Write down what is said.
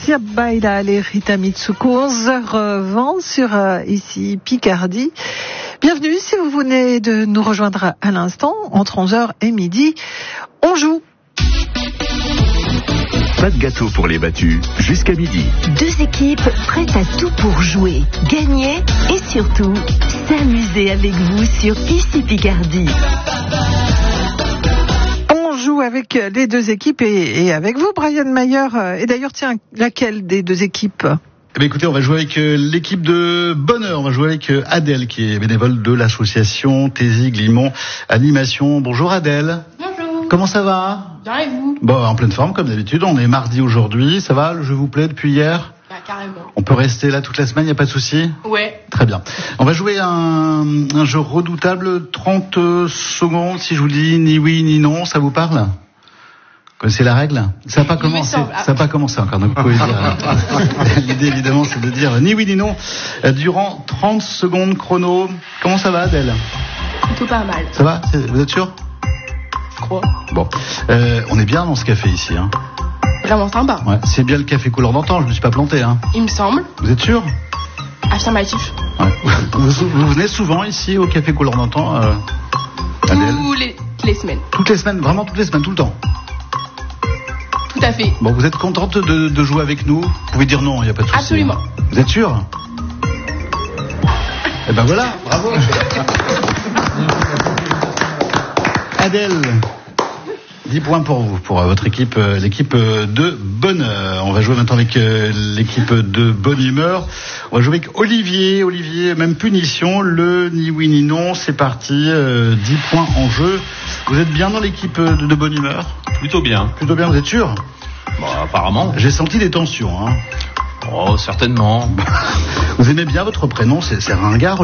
Sia Baila les Rita Mitsuko, 11h20 sur ici Picardie. Bienvenue si vous venez de nous rejoindre à l'instant, entre 11h et midi, on joue. Pas de gâteau pour les battus, jusqu'à midi. Deux équipes prêtes à tout pour jouer, gagner et surtout s'amuser avec vous sur ici Picardie. On joue avec les deux équipes et avec vous, Brian Mayer. Et d'ailleurs, tiens, laquelle des deux équipes ? Eh bien, écoutez, on va jouer avec l'équipe de Bonheur. On va jouer avec Adèle, qui est bénévole de l'association Tési Glimont Animation. Bonjour Adèle. Bonjour. Comment ça va ? Bien et vous ? Bon, en pleine forme comme d'habitude. On est mardi aujourd'hui. Ça va ? Le jeu vous plaît depuis hier ? Bah, carrément. On peut rester là toute la semaine, il n'y a pas de souci ? Ouais. Très bien. On va jouer un jeu redoutable, 30 secondes. Si je vous dis ni oui ni non, ça vous parle ? Vous connaissez la règle ? Ça n'a pas commencé. Ça n'a pas commencé encore. Donc vous pouvez dire. L'idée évidemment, c'est de dire ni oui ni non durant 30 secondes chrono. Comment ça va, Adèle ? Plutôt pas mal. Ça va ? Vous êtes sûr ? Je crois. Bon, on est bien dans ce café ici. Hein. Vraiment sympa. Ouais, c'est bien le café couleur d'antan. Je me suis pas planté. Hein. Il me semble. Vous êtes sûr ? Affirmatif. Ouais. Vous venez souvent ici au café couleur d'antan, Adèle ? Les semaines. Toutes les semaines, vraiment toutes les semaines, tout le temps. Tout à fait. Bon, vous êtes contente de jouer avec nous ? Vous pouvez dire non, il n'y a pas de souci. Absolument. Vous êtes sûr ? Eh ben voilà, bravo. Adèle, 10 points pour vous, pour votre équipe, l'équipe de Bonheur. On va jouer maintenant avec l'équipe de Bonne Humeur. On va jouer avec Olivier. Olivier, même punition, le ni oui ni non. C'est parti, 10 points en jeu. Vous êtes bien dans l'équipe de Bonne Humeur ? Plutôt bien. Plutôt bien, vous êtes sûr ? Bon, apparemment. J'ai senti des tensions. Hein. Oh, certainement. Vous aimez bien votre prénom, c'est ringard,